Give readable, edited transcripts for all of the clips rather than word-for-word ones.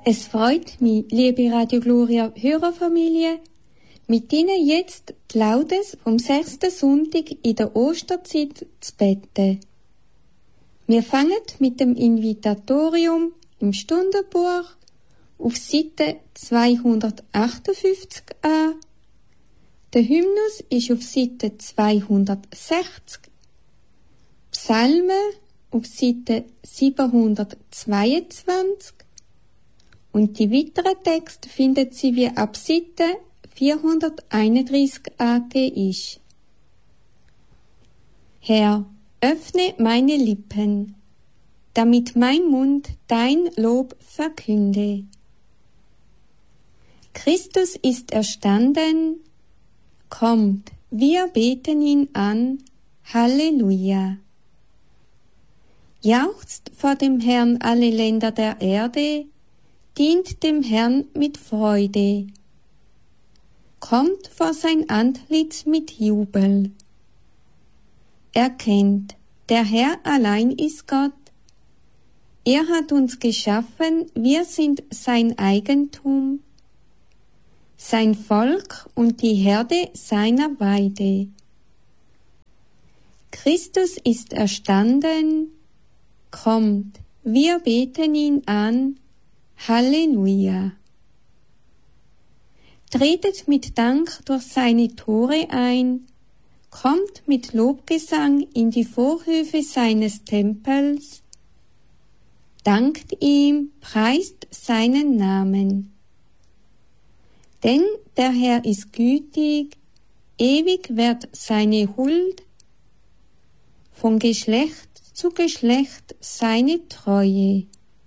Es freut mich, liebe Radio Gloria Hörerfamilie, mit Ihnen jetzt die Laudes vom 6. Sonntag in der Osterzeit zu beten. Wir fangen mit dem Invitatorium im Stundenbuch auf Seite 258 an. Der Hymnus ist auf Seite 260, Psalmen auf Seite 722 und die weiteren Texte finden Sie wie ab Seite 431 angegeben ist. Herr, öffne meine Lippen, damit mein Mund dein Lob verkünde. Christus ist erstanden, kommt, wir beten ihn an, Halleluja. Jauchzt vor dem Herrn alle Länder der Erde, dient dem Herrn mit Freude. Kommt vor sein Antlitz mit Jubel. Erkennt, der Herr allein ist Gott. Er hat uns geschaffen, wir sind sein Eigentum, sein Volk und die Herde seiner Weide. Christus ist erstanden, kommt, wir beten ihn an, Halleluja. Tretet mit Dank durch seine Tore ein, kommt mit Lobgesang in die Vorhöfe seines Tempels, dankt ihm, preist seinen Namen. Denn der Herr ist gütig, ewig währt seine Huld, von Geschlecht zu Geschlecht seine Treue.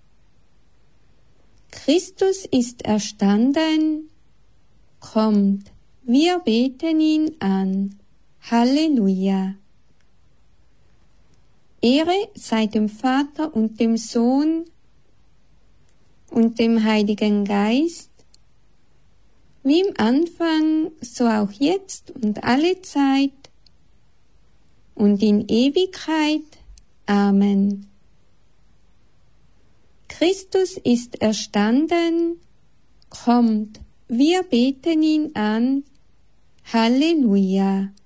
Christus ist erstanden, kommt, wir beten ihn an, Halleluja. Ehre sei dem Vater und dem Sohn und dem Heiligen Geist, wie im Anfang, so auch jetzt und alle Zeit und in Ewigkeit. Amen. Christus ist erstanden, kommt, wir beten ihn an, Halleluja.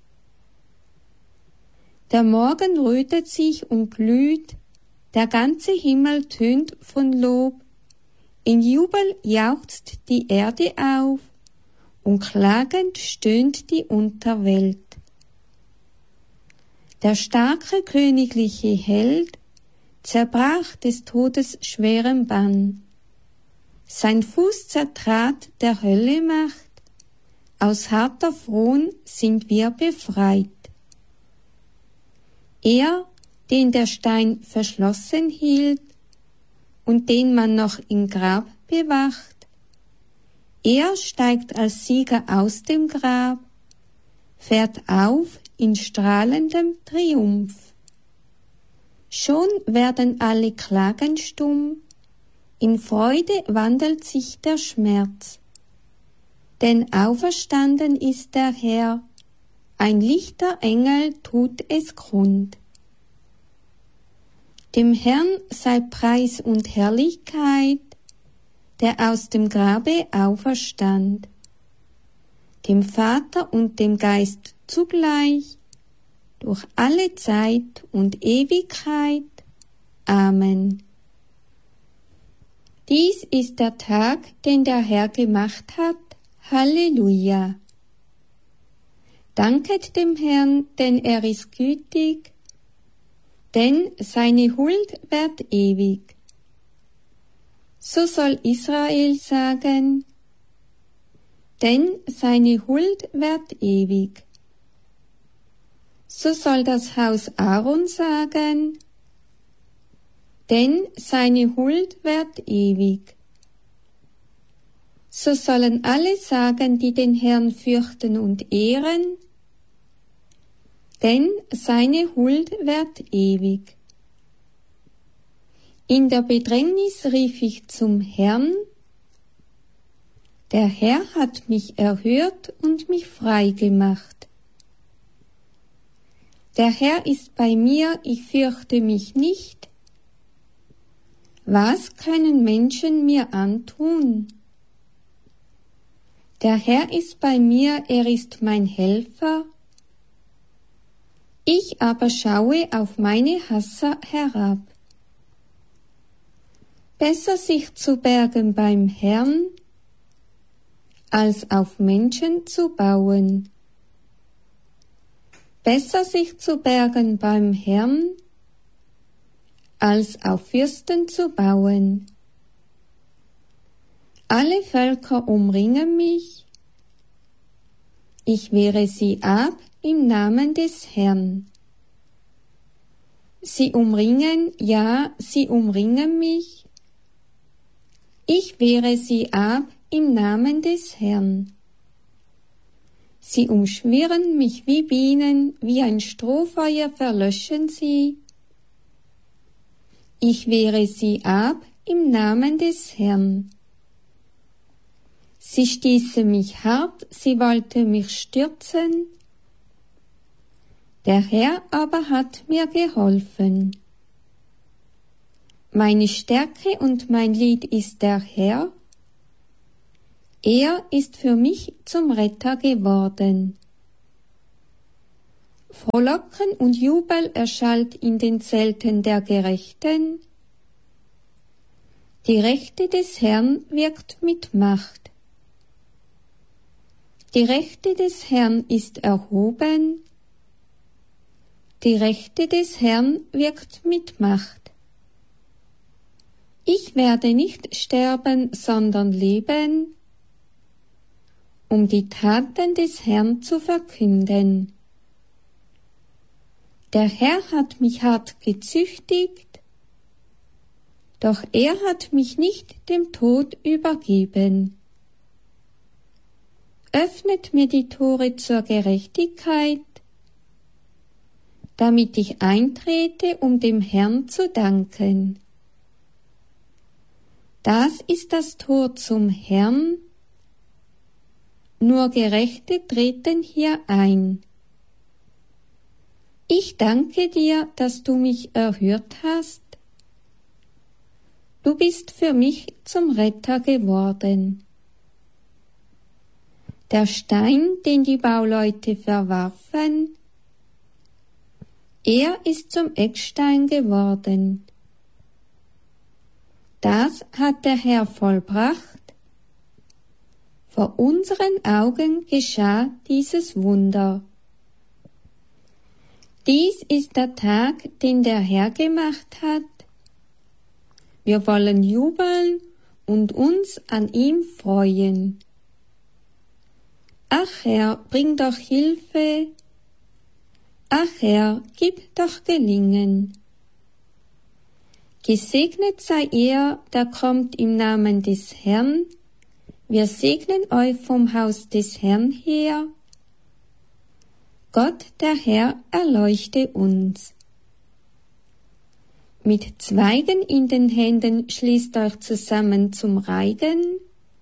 Der Morgen rötet sich und glüht, der ganze Himmel tönt von Lob, in Jubel jauchzt die Erde auf und klagend stöhnt die Unterwelt. Der starke königliche Held zerbrach des Todes schweren Bann. Sein Fuß zertrat der Hölle Macht, aus harter Fron sind wir befreit. Er, den der Stein verschlossen hielt und den man noch im Grab bewacht, er steigt als Sieger aus dem Grab, fährt auf in strahlendem Triumph. Schon werden alle Klagen stumm, in Freude wandelt sich der Schmerz. Denn auferstanden ist der Herr, ein lichter Engel tut es kund. Dem Herrn sei Preis und Herrlichkeit, der aus dem Grabe auferstand. Dem Vater und dem Geist zugleich, durch alle Zeit und Ewigkeit. Amen. Dies ist der Tag, den der Herr gemacht hat. Halleluja. Danket dem Herrn, denn er ist gütig, denn seine Huld währt ewig. So soll Israel sagen, denn seine Huld währt ewig. So soll das Haus Aaron sagen, denn seine Huld währt ewig. So sollen alle sagen, die den Herrn fürchten und ehren, denn seine Huld währt ewig. In der Bedrängnis rief ich zum Herrn, der Herr hat mich erhört und mich frei gemacht. Der Herr ist bei mir, ich fürchte mich nicht. Was können Menschen mir antun? Der Herr ist bei mir, er ist mein Helfer. Ich aber schaue auf meine Hasser herab. Besser sich zu bergen beim Herrn, als auf Menschen zu bauen. Besser sich zu bergen beim Herrn, als auf Fürsten zu bauen. Alle Völker umringen mich, ich wehre sie ab im Namen des Herrn. Sie umringen, ja, sie umringen mich, ich wehre sie ab im Namen des Herrn. Sie umschwirren mich wie Bienen, wie ein Strohfeuer verlöschen sie. Ich wehre sie ab im Namen des Herrn. Sie stießen mich hart, sie wollten mich stürzen. Der Herr aber hat mir geholfen. Meine Stärke und mein Lied ist der Herr. Er ist für mich zum Retter geworden. Frohlocken und Jubel erschallt in den Zelten der Gerechten. Die Rechte des Herrn wirkt mit Macht. Die Rechte des Herrn ist erhoben. Die Rechte des Herrn wirkt mit Macht. Ich werde nicht sterben, sondern leben, um die Taten des Herrn zu verkünden. Der Herr hat mich hart gezüchtigt, doch er hat mich nicht dem Tod übergeben. Öffnet mir die Tore zur Gerechtigkeit, damit ich eintrete, um dem Herrn zu danken. Das ist das Tor zum Herrn, nur Gerechte treten hier ein. Ich danke dir, dass du mich erhört hast. Du bist für mich zum Retter geworden. Der Stein, den die Bauleute verwarfen, er ist zum Eckstein geworden. Das hat der Herr vollbracht. Vor unseren Augen geschah dieses Wunder. Dies ist der Tag, den der Herr gemacht hat. Wir wollen jubeln und uns an ihm freuen. Ach Herr, bring doch Hilfe. Ach Herr, gib doch Gelingen. Gesegnet sei er, der kommt im Namen des Herrn. Wir segnen euch vom Haus des Herrn her. Gott, der Herr, erleuchte uns. Mit Zweigen in den Händen schließt euch zusammen zum Reigen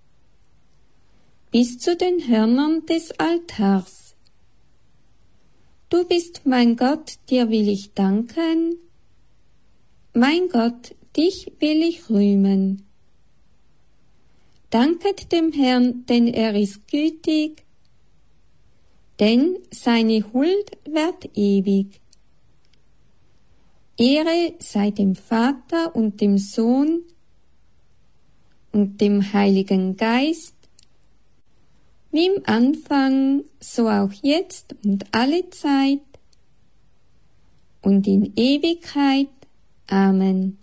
bis zu den Hörnern des Altars. Du bist mein Gott, dir will ich danken. Mein Gott, dich will ich rühmen. Danket dem Herrn, denn er ist gütig, denn seine Huld währt ewig. Ehre sei dem Vater und dem Sohn und dem Heiligen Geist, wie im Anfang, so auch jetzt und alle Zeit und in Ewigkeit. Amen.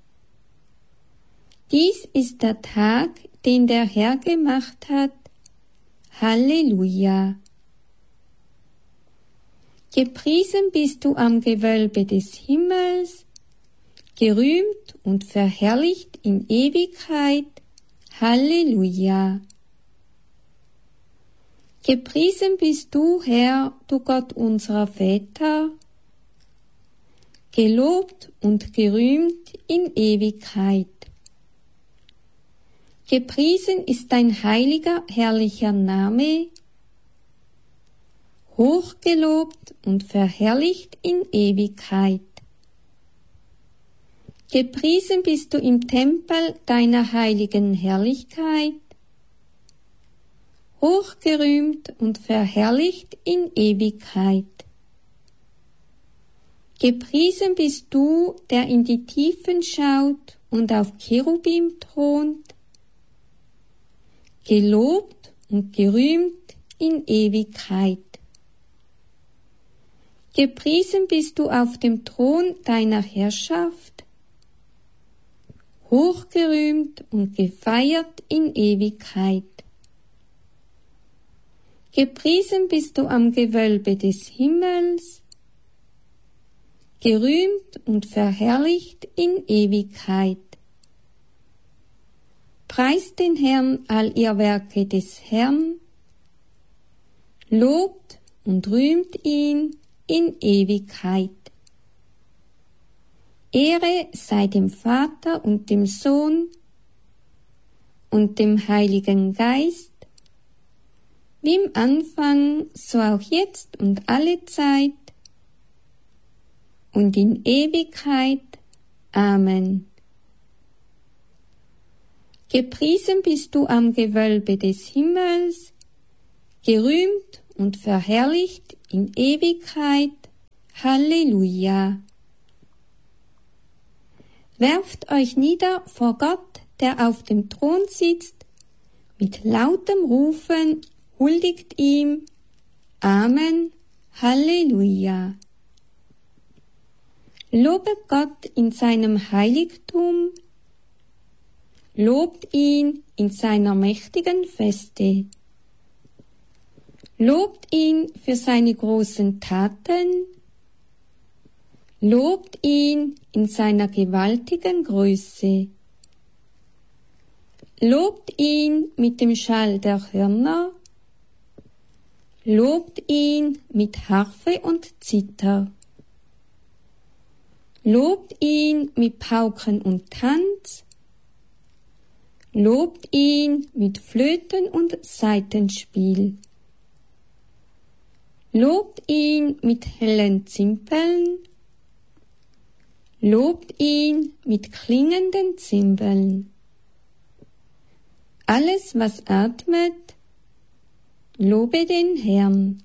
Dies ist der Tag, den der Herr gemacht hat. Halleluja. Gepriesen bist du am Gewölbe des Himmels, gerühmt und verherrlicht in Ewigkeit. Halleluja. Gepriesen bist du, Herr, du Gott unserer Väter, gelobt und gerühmt in Ewigkeit. Gepriesen ist dein heiliger, herrlicher Name, hochgelobt und verherrlicht in Ewigkeit. Gepriesen bist du im Tempel deiner heiligen Herrlichkeit, hochgerühmt und verherrlicht in Ewigkeit. Gepriesen bist du, der in die Tiefen schaut und auf Cherubim thront, gelobt und gerühmt in Ewigkeit. Gepriesen bist du auf dem Thron deiner Herrschaft, hochgerühmt und gefeiert in Ewigkeit. Gepriesen bist du am Gewölbe des Himmels, gerühmt und verherrlicht in Ewigkeit. Preist den Herrn all ihr Werke des Herrn, lobt und rühmt ihn in Ewigkeit. Ehre sei dem Vater und dem Sohn und dem Heiligen Geist, wie im Anfang, so auch jetzt und alle Zeit und in Ewigkeit. Amen. Gepriesen bist du am Gewölbe des Himmels, gerühmt und verherrlicht in Ewigkeit. Halleluja. Werft euch nieder vor Gott, der auf dem Thron sitzt, mit lautem Rufen huldigt ihm. Amen. Halleluja. Lobet Gott in seinem Heiligtum, lobt ihn in seiner mächtigen Feste. Lobt ihn für seine großen Taten, lobt ihn in seiner gewaltigen Größe. Lobt ihn mit dem Schall der Hörner, lobt ihn mit Harfe und Zither. Lobt ihn mit Pauken und Tanz, lobt ihn mit Flöten und Saitenspiel. Lobt ihn mit hellen Zimbeln, lobt ihn mit klingenden Zimbeln. Alles, was atmet, lobe den Herrn.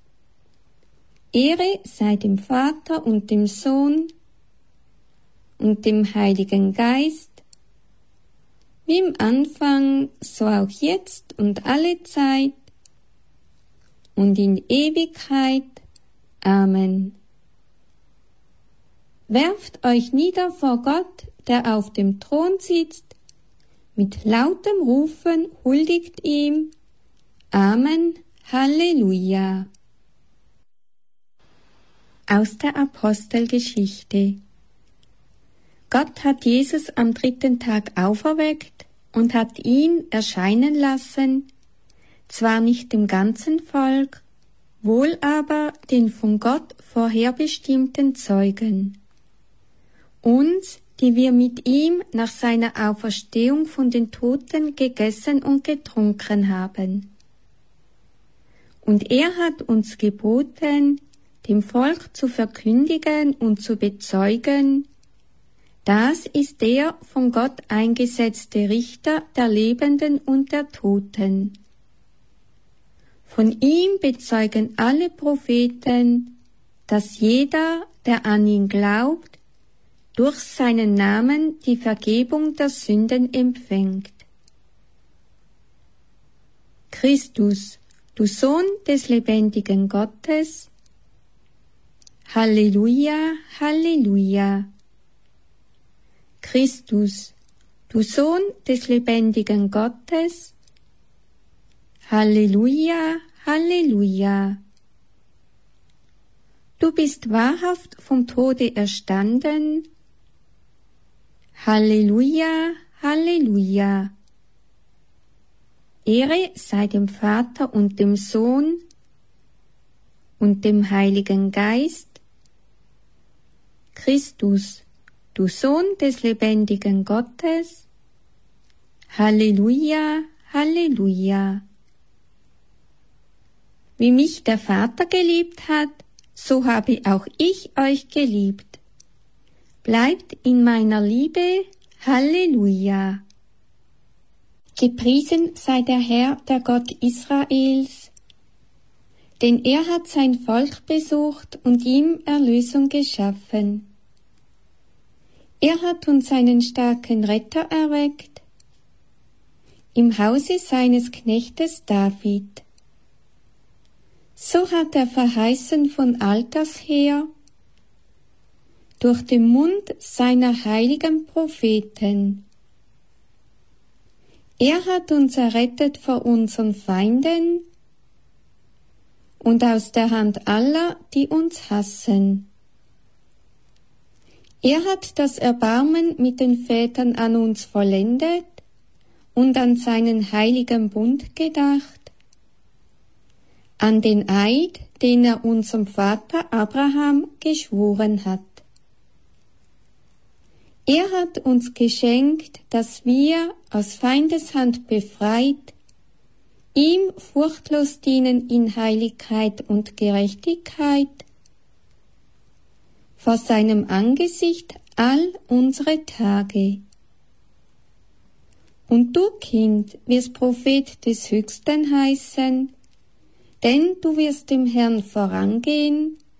Ehre sei dem Vater und dem Sohn und dem Heiligen Geist, wie im Anfang, so auch jetzt und alle Zeit und in Ewigkeit. Amen. Werft euch nieder vor Gott, der auf dem Thron sitzt, mit lautem Rufen huldigt ihm. Amen. Halleluja. Aus der Apostelgeschichte. Gott hat Jesus am 3. Tag auferweckt und hat ihn erscheinen lassen, zwar nicht dem ganzen Volk, wohl aber den von Gott vorherbestimmten Zeugen. Uns, die wir mit ihm nach seiner Auferstehung von den Toten gegessen und getrunken haben. Und er hat uns geboten, dem Volk zu verkündigen und zu bezeugen, das ist der von Gott eingesetzte Richter der Lebenden und der Toten. Von ihm bezeugen alle Propheten, dass jeder, der an ihn glaubt, durch seinen Namen die Vergebung der Sünden empfängt. Christus, du Sohn des lebendigen Gottes, Halleluja, Halleluja. Christus, du Sohn des lebendigen Gottes, Halleluja, Halleluja. Du bist wahrhaft vom Tode erstanden, Halleluja, Halleluja. Ehre sei dem Vater und dem Sohn und dem Heiligen Geist. Christus, du Sohn des lebendigen Gottes, Halleluja, Halleluja. Wie mich der Vater geliebt hat, so habe auch ich euch geliebt. bleibt in meiner Liebe. Halleluja! Gepriesen sei der Herr, der Gott Israels, denn er hat sein Volk besucht und ihm Erlösung geschaffen. Er hat uns einen starken Retter erweckt, im Hause seines Knechtes David. So hat er verheißen von alters her, durch den Mund seiner heiligen Propheten. Er hat uns errettet vor unseren Feinden und aus der Hand aller, die uns hassen. Er hat das Erbarmen mit den Vätern an uns vollendet und an seinen heiligen Bund gedacht, an den Eid, den er unserem Vater Abraham geschworen hat. Er hat uns geschenkt, dass wir, aus Feindeshand befreit, ihm furchtlos dienen in Heiligkeit und Gerechtigkeit, vor seinem Angesicht all unsere Tage. Und du, Kind, wirst Prophet des Höchsten heißen, denn du wirst dem Herrn vorangehen